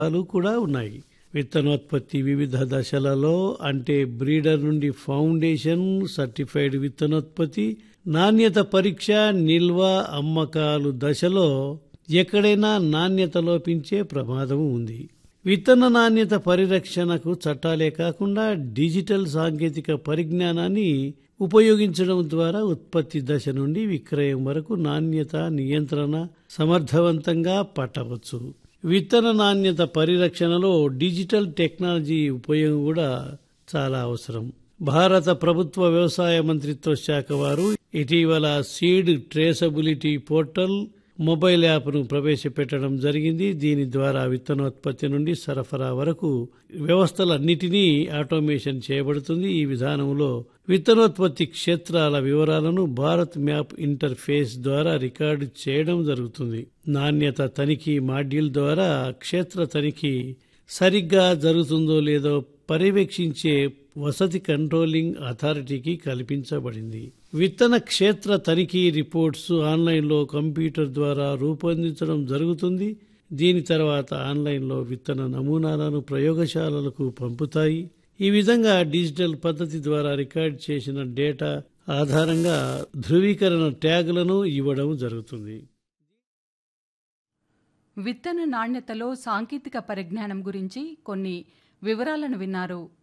కూడా ఉన్నాయి. విత్తనోత్పత్తి వివిధ దశలలో అంటే బ్రీడర్ నుండి ఫౌండేషన్, సర్టిఫైడ్ విత్తనోత్పత్తి, నాణ్యత పరీక్ష, నిల్వ, అమ్మకాలు దశలో ఎక్కడైనా నాణ్యత లోపించే ప్రమాదం ఉంది. విత్తన నాణ్యత పరిరక్షణకు చట్టాలే కాకుండా డిజిటల్ సాంకేతిక పరిజ్ఞానాన్ని ఉపయోగించడం ద్వారా ఉత్పత్తి దశ నుండి విక్రయం వరకు నాణ్యత నియంత్రణ సమర్థవంతంగా పట్టవచ్చు. విత్తన నాణ్యత పరిరక్షణలో డిజిటల్ టెక్నాలజీ ఉపయోగం కూడా చాలా అవసరం. భారత ప్రభుత్వ వ్యవసాయ మంత్రిత్వ శాఖ వారు ఇటీవల సీడ్ ట్రేసబిలిటీ పోర్టల్ మొబైల్ యాప్ను ప్రవేశపెట్టడం జరిగింది. దీని ద్వారా విత్తనోత్పత్తి నుండి సరఫరా వరకు వ్యవస్థలన్నిటినీ ఆటోమేషన్ చేయబడుతుంది. ఈ విధానంలో విత్తనోత్పత్తి క్షేత్రాల వివరాలను భారత్ మ్యాప్ ఇంటర్ఫేస్ ద్వారా రికార్డు చేయడం జరుగుతుంది. నాణ్యత తనిఖీ మాడ్యూల్ ద్వారా క్షేత్ర తనిఖీ సరిగ్గా జరుగుతుందో లేదో పర్యవేక్షించే వసతి కంట్రోలింగ్ అథారిటీకి కల్పించబడింది. విత్తన క్షేత్ర తనిఖీ రిపోర్ట్స్ ఆన్లైన్లో కంప్యూటర్ ద్వారా రూపొందించడం జరుగుతుంది. దీని తర్వాత ఆన్లైన్లో విత్తన నమూనాలను ప్రయోగశాలలకు పంపుతాయి. ఈ విధంగా డిజిటల్ పద్ధతి ద్వారా రికార్డ్ చేసిన డేటా ఆధారంగా ధృవీకరణ ట్యాగులను ఇవ్వడం జరుగుతుంది. విత్తన నాణ్యతలో సాంకేతిక పరిజ్ఞానం గురించి కొన్ని వివరాలను విన్నారు.